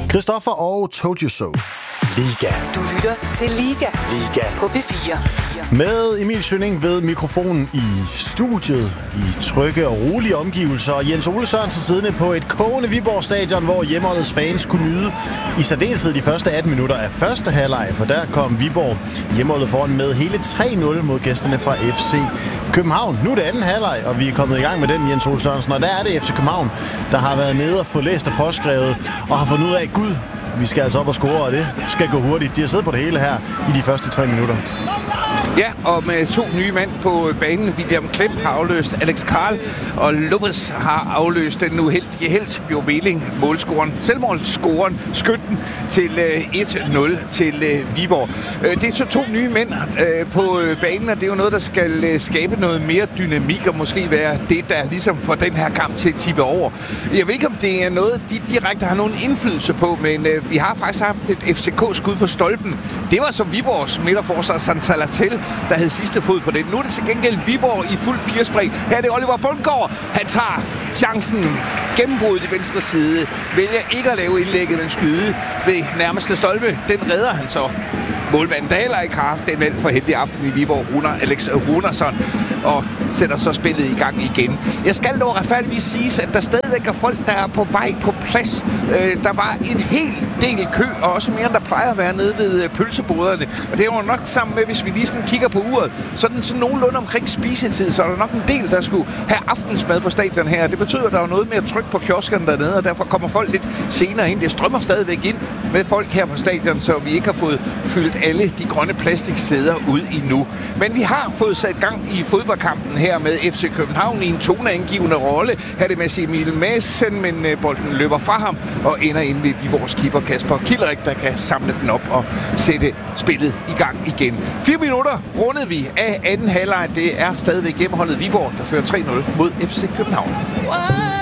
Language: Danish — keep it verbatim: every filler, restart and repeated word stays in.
Christoffer og Told You So. Liga. Du lytter til Liga. Liga. På P fire. Med Emil Schønning ved mikrofonen i studiet, i trygge og rolige omgivelser, og Jens Ole Sørensen siddende på et kogende Viborg Stadion, hvor hjemmeholdets fans kunne nyde i særdeleshed de første atten minutter af første halvleg, for der kom Viborg hjemmeholdet foran med hele tre nul mod gæsterne fra F C København. Nu er det anden halvleg, og vi er kommet i gang med den, Jens Ole Sørensen, og der er det F C København, der har været nede og få læst og påskrevet, og har fundet ud af, Gud, vi skal altså op og score, og det skal gå hurtigt. De har siddet på det hele her i de første tre minutter. Ja, og med to nye mand på banen. William Klem har afløst Alex Karl, og Lopez har afløst den uheldige helt, Bjørn Beling, målscoren, selvmålscoren, skytten til et nul til Viborg. Det er så to nye mænd på banen, og det er jo noget, der skal skabe noget mere dynamik, og måske være det, der ligesom får den her kamp til at tippe over. Jeg ved ikke, om det er noget, de direkte har nogen indflydelse på, men vi har faktisk haft et F C K-skud på stolpen. Det var så Viborgs midterforsvar Santalatel, der havde sidste fod på det. Nu er det til gengæld Viborg i fuld firespring. Her er det Oliver Bundgaard. Han tager chancen. Gennembruddet i venstre side. Vælger ikke at lave indlægget, men skyde ved nærmeste stolpe. Den redder han så. Målmanden, der heller ikke har haft den alt for heldig aften i Viborg, Runer, Alex Runersson, og sætter så spillet i gang igen. Jeg skal dog retfærdigvis sige, at der stadigvæk er folk, der er på vej på plads. Øh, der var en hel del kø, og også mere end der plejer at være nede ved pølseboderne. Og det er jo nok sammen med, hvis vi lige sådan kigger på uret, sådan så nogenlunde omkring spisetid, så er der nok en del, der skulle have aftensmad på stadion her. Det betyder, at der er noget mere tryk på kioskerne dernede, og derfor kommer folk lidt senere ind. Det strømmer stadigvæk ind med folk her på stadion, så vi ikke har fået fyldt alle de grønne plastiksæder ud endnu. Men vi har fået sat gang i fodboldkampen her med F C København i en toneangivende rolle. Her er det med Emil Madsen, men bolden løber fra ham og ender ind ved Viborgs keeper Kasper Kilderik, der kan samle den op og sætte spillet i gang igen. Fire minutter rundede vi af anden halvleg. Det er stadigvæk hjemmeholdet Viborg, der fører tre nul mod F C København.